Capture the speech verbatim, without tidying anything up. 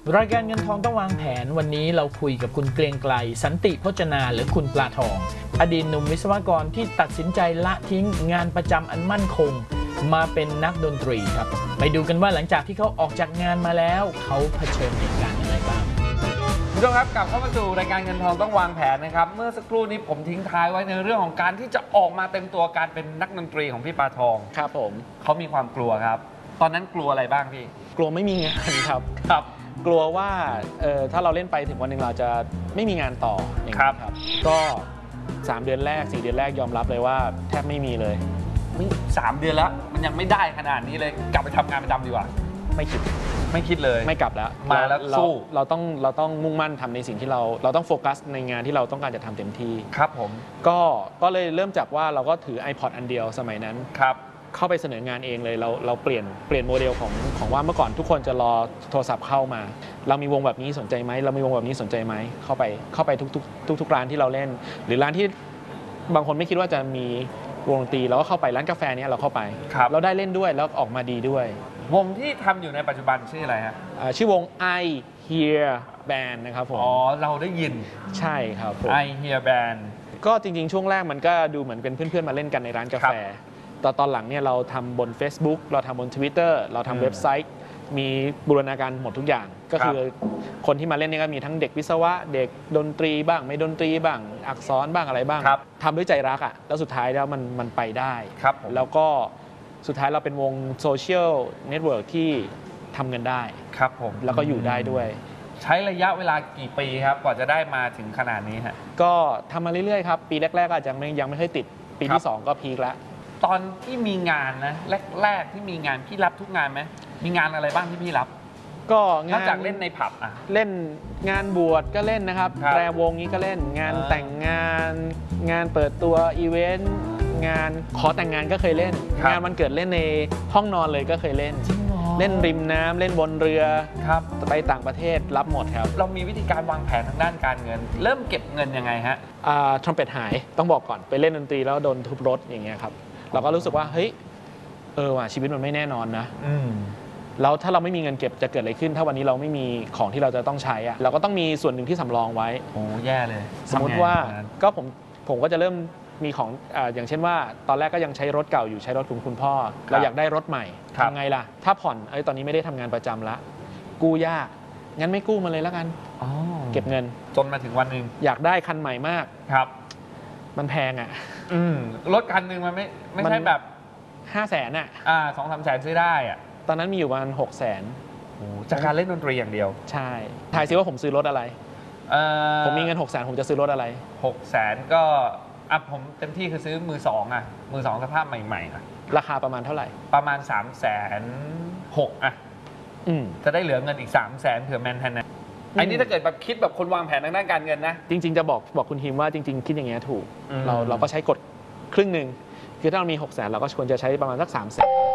รายการเงินทองต้องวางแผนวันนี้เราคุยกับคุณเกรียงไกรสันติพจนาหรือคุณปลาทองอดีตหนุ่มวิศวกรที่ตัดสินใจละทิ้งงานประจำอันมั่นคงมาเป็นนักดนตรีครับไปดูกันว่าหลังจากที่เขาออกจากงานมาแล้วเขาเผชิญเหตุการณ์อะไรบ้างคุณผู้ชมครับกลับเข้ามาสู่รายการเงินทองต้องวางแผนนะครับเมื่อสักครู่นี้ผมทิ้งท้ายไว้ในเรื่องของการที่จะออกมาเต็มตัวการเป็นนักดนตรีของพี่ปลาทองครับผมเขามีความกลัวครับตอนนั้นกลัวอะไรบ้างพี่กลัวไม่มีงานครับครับกลัวว่าเอ่อถ้าเราเล่นไปถึงวันหนึ่งเราจะไม่มีงานต่ออย่างนี้ครับก็สามเดือนแรกสี่เดือนแรกยอมรับเลยว่าแทบไม่มีเลยสามเดือนแล้วมันยังไม่ได้ขนาดนี้เลยกลับไปทำงานประจำดีกว่าไม่คิดไม่คิดเลยไม่กลับแล้วมาแล้วสู้เราต้องเราต้องมุ่งมั่นทำในสิ่งที่เราเราต้องโฟกัสในงานที่เราต้องการจะทำเต็มที่ครับผมก็ก็เลยเริ่มจากว่าเราก็ถือ iPod อันเดียวสมัยนั้นครับเข้าไปเสนองานเองเลยเราเราเปลี่ยนเปลี่ยนโมเดลของของว่าเมื่อก่อนทุกคนจะรอโทรศัพท์เข้ามาเรามีวงแบบนี้สนใจไหมเรามีวงแบบนี้สนใจไหมเข้าไปเข้าไปทุกทุกทุกทุกร้านที่เราเล่นหรือร้านที่บางคนไม่คิดว่าจะมีวงดนตรีเราก็เข้าไปร้านกาแฟนี้เราเข้าไปเราได้เล่นด้วยแล้วออกมาดีด้วยวงที่ทำอยู่ในปัจจุบันชื่ออะไรฮะชื่อวง I Hear Band นะครับผมอ๋อเราได้ยินใช่ครับผม I Hear Band ก็จริงๆช่วงแรกมันก็ดูเหมือนเป็นเพื่อนๆมาเล่นกันในร้านกาแฟตอนตอนหลังเนี่ยเราทำบน Facebook เราทำบน Twitter เราทำเว็บไซต์มีบูรณาการหมดทุกอย่างก็คือคนที่มาเล่นนี่ก็มีทั้งเด็กวิศวะเด็กดนตรีบ้างไม่ดนตรีบ้างอักษรบ้างอะไรบ้างทำด้วยใจรักอ่ะแล้วสุดท้ายแล้วมันมันไปได้แล้วก็สุดท้ายเราเป็นวงโซเชียลเน็ตเวิร์กที่ทำเงินได้ครับผมแล้วก็อยู่ได้ด้วยใช้ระยะเวลากี่ปีครับกว่าจะได้มาถึงขนาดนี้ฮะก็ทำมาเรื่อยๆครับปีแรกๆอาจจะยังไม่ค่อยติดปีที่สองก็พีคแล้วตอนที่มีงานนะแรกๆที่มีงานพี่รับทุกงานไหมมีงานอะไรบ้างที่พี่รับก็นอกจากเล่นในผับอ่ะเล่นงานบวชก็เล่นนะครับแตรวงนี้ก็เล่นงานแต่งงานงานเปิดตัวอีเวนต์งานขอแต่งงานก็เคยเล่นงานวันเกิดเล่นในห้องนอนเลยก็เคยเล่นเล่นริมน้ำเล่นบนเรือครับไปต่างประเทศรับหมดครับเรามีวิธีการวางแผนทางด้านการเงินเริ่มเก็บเงินยังไงฮะอ่าทรัมเป็ตหายต้องบอกก่อนไปเล่นดนตรีแล้วโดนทุบรถอย่างเงี้ยครับเราก็รู้สึกว่าเฮ้ยเออว่ะชีวิตมันไม่แน่นอนนะแล้วถ้าเราไม่มีเงินเก็บจะเกิดอะไรขึ้นถ้าวันนี้เราไม่มีของที่เราจะต้องใช้อะเราก็ต้องมีส่วนหนึ่งที่สำรองไว้โอ้แย่เลยสมมติว่าก็ผมผมก็จะเริ่มมีของอ่าอย่างเช่นว่าตอนแรกก็ยังใช้รถเก่าอยู่ใช้รถของคุณพ่อเราอยากได้รถใหม่ทำไงล่ะถ้าผ่อนไอ้ตอนนี้ไม่ได้ทำงานประจำละกู้ยากงั้นไม่กู้มาเลยแล้วกันเก็บเงินจนมาถึงวันหนึ่งอยากได้คันใหม่มากครับมันแพงอ่ะรถคันหนึ่งมันไม่ไม่ใช่แบบห้าแสนอ่ะอ่าสองสามแสนซื้อได้อ่ะตอนนั้นมีอยู่ประมาณหกแสนจากการเล่นดนตรีอย่างเดียวใช่ทายซิว่าผมซื้อรถอะไรผมมีเงินหกแสนผมจะซื้อรถอะไรหกแสนก็อ่ะผมเต็มที่คือซื้อมือสองอ่ะมือสองสภาพใหม่ๆอ่ะราคาประมาณเท่าไหร่ประมาณสามแสนหกอ่ะจะได้เหลือเงินอีกสามแสนเผื่อแมนแทนนะอันนี้ถ้าเกิดแบบคิดแบบคนวางแผนทางด้านการเงินนะจริงๆจะบอกบอกคุณทีมว่าจริงๆคิดอย่างเงี้ยถูกเราเราก็ใช้กฎครึ่งหนึ่งคือถ้าเรามีหกแสนเราก็ควรจะใช้ประมาณสักสามแสน